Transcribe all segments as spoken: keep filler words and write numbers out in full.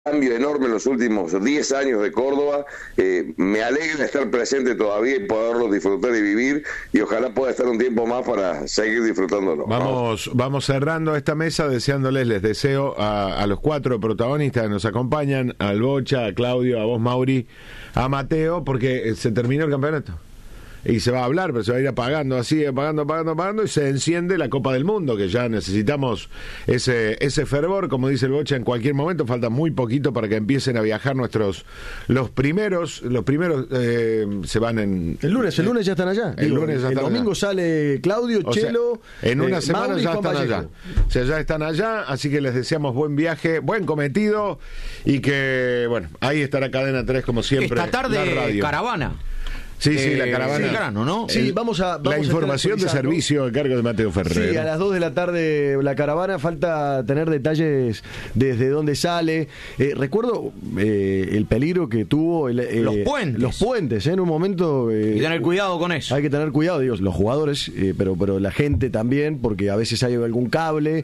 cambio enorme en los últimos diez años de Córdoba. Eh, me alegra estar presente todavía y poderlo disfrutar y vivir, y ojalá pueda estar un tiempo más para seguir disfrutándolo. Vamos, ¿no? Vamos cerrando esta mesa deseándoles, les deseo a, a los cuatro protagonistas que nos acompañan, al Bocha, a Claudio, a vos, Mauri, a Mateo, porque se terminó el campeonato. Y se va a hablar, pero se va a ir apagando así, apagando, apagando, apagando, y se enciende la Copa del Mundo, que ya necesitamos ese ese fervor, como dice el Bocha, en cualquier momento. Falta muy poquito para que empiecen a viajar nuestros, los primeros, los primeros eh, se van en... El lunes, el lunes ya están allá. El Digo, lunes ya el están domingo allá. sale Claudio, O sea, Chelo, en una eh, semana Mauri, ya Juan están Vallejo. allá. O sea, ya están allá, así que les deseamos buen viaje, buen cometido, y que, bueno, ahí estará Cadena tres como siempre. Esta tarde, la radio. caravana. Sí, sí, eh, la caravana. Belgrano, ¿no? Sí, El, vamos a... Vamos la información a de servicio a cargo de Mateo Ferrer. Sí, a las dos de la tarde la caravana, falta tener detalles desde dónde sale. Eh, recuerdo eh, el peligro que tuvo el, eh, Los puentes. Los puentes, eh, en un momento... Eh, Hay que tener cuidado con eso. Hay que tener cuidado, digo, los jugadores, eh, pero pero la gente también, porque a veces hay algún cable.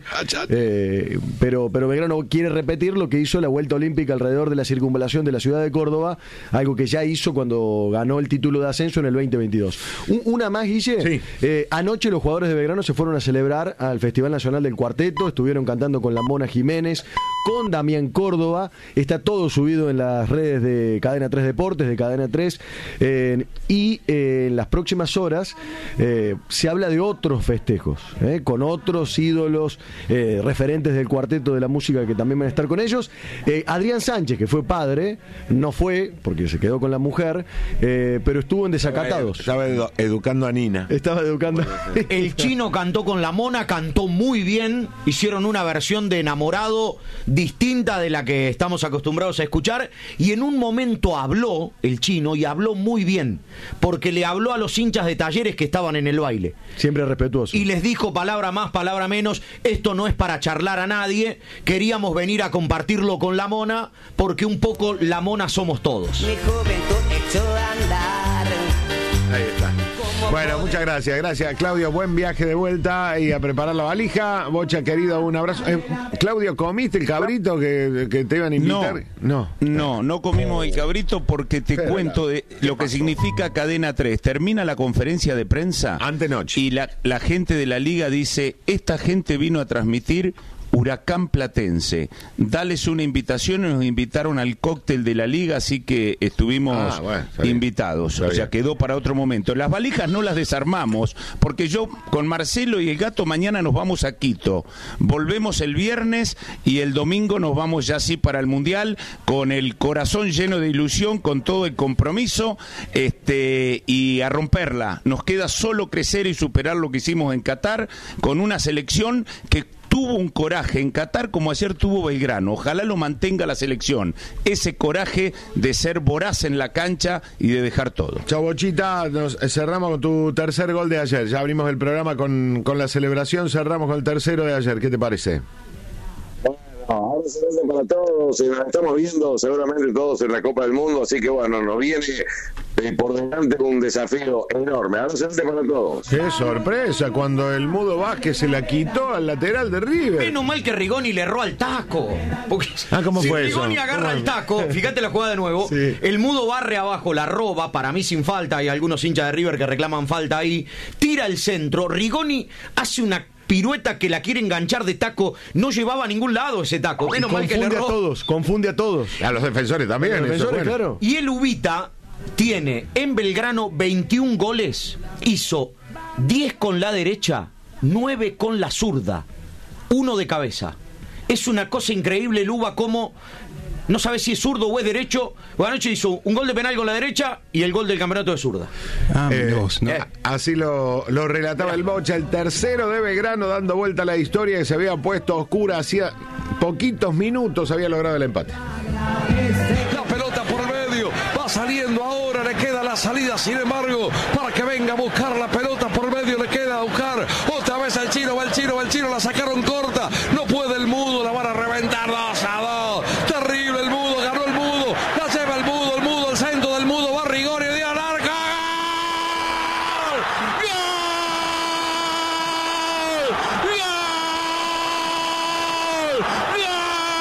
Eh, pero, pero Belgrano quiere repetir lo que hizo la Vuelta Olímpica alrededor de la circunvalación de la ciudad de Córdoba, algo que ya hizo cuando ganó el título de ascenso en el veinte veintidós. Un, una más, Guille. Sí. Eh, anoche los jugadores de Belgrano se fueron a celebrar al Festival Nacional del Cuarteto, estuvieron cantando con la Mona Jiménez, con Damián Córdoba, está todo subido en las redes de Cadena tres Deportes, de Cadena tres, eh, y eh, en las próximas horas eh, se habla de otros festejos, eh, con otros ídolos, eh, referentes del cuarteto de la música que también van a estar con ellos. Eh, Adrián Sánchez, que fue padre, no fue, porque se quedó con la mujer, eh, pero estuvo en Desacatados. Estaba edu- educando a Nina. Estaba educando. El Chino cantó con la Mona, cantó muy bien, hicieron una versión de Enamorado distinta de la que estamos acostumbrados a escuchar, y en un momento habló el Chino, y habló muy bien, porque le habló a los hinchas de Talleres que estaban en el baile. Siempre respetuoso. Y les dijo palabra más, palabra menos, esto no es para charlar a nadie, queríamos venir a compartirlo con la Mona, porque un poco la Mona somos todos. Mi juventud echó a andar. Ahí está. Bueno, muchas gracias, gracias Claudio, buen viaje de vuelta y a preparar la valija. Bocha, querido, un abrazo. Eh, Claudio, ¿comiste el cabrito que, que te iban a invitar? No, no, no, no comimos el cabrito porque te Pero, cuento de lo que significa Cadena tres. Termina la conferencia de prensa Antenoche. y la, la gente de la liga dice, esta gente vino a transmitir Huracán Platense. Dales una invitación, y nos invitaron al cóctel de la liga, así que estuvimos Ah, bueno, está bien. invitados. Está o sea, bien. quedó para otro momento. Las valijas no las desarmamos, porque yo con Marcelo y el gato mañana nos vamos a Quito. Volvemos el viernes y el domingo nos vamos ya así para el Mundial, con el corazón lleno de ilusión, con todo el compromiso, este, y a romperla. Nos queda solo crecer y superar lo que hicimos en Qatar, con una selección que tuvo un coraje en Qatar como ayer tuvo Belgrano. Ojalá lo mantenga la selección. Ese coraje de ser voraz en la cancha y de dejar todo. Chau, Bochita, nos cerramos con tu tercer gol de ayer. Ya abrimos el programa con, con la celebración, cerramos con el tercero de ayer. ¿Qué te parece? Ahora se vende para todos, y nos estamos viendo seguramente todos en la Copa del Mundo, así que bueno, nos viene eh, por delante un desafío enorme. Ahora se vende para todos. Qué sorpresa, cuando el Mudo Vázquez se la quitó al lateral de River. Menos mal que Rigoni le erró al taco. Porque Ah, ¿cómo si fue eso? Rigoni agarra ¿Cómo? el taco, fíjate la jugada de nuevo. Sí. El Mudo barre abajo, la roba, para mí sin falta. Hay algunos hinchas de River que reclaman falta ahí. Tira el centro. Rigoni hace una pirueta que la quiere enganchar de taco. No llevaba a ningún lado ese taco. Menos mal que le Confunde a erró. todos, confunde a todos. A los defensores también. Los eso es defensores, bueno. claro. Y el Ubita tiene en Belgrano veintiún goles. Hizo diez con la derecha, nueve con la zurda, uno de cabeza. Es una cosa increíble, Luba, como no sabe si es zurdo o es derecho. Bueno, anoche hizo un gol de penal con la derecha y el gol del campeonato de zurda. Ah, Eh, mirá vos, ¿no? eh, así lo, lo relataba el Bocha, el tercero de Belgrano, dando vuelta a la historia, que se había puesto oscura hacía poquitos minutos, había logrado el empate. La pelota por el medio, va saliendo ahora, le queda la salida, sin embargo, para que venga a buscar la pelota por el medio, le queda a buscar otra vez al Chino, va el Chino, va el Chino, la sacaron corta, no puede el Mudo, la van a reventar dos a dos.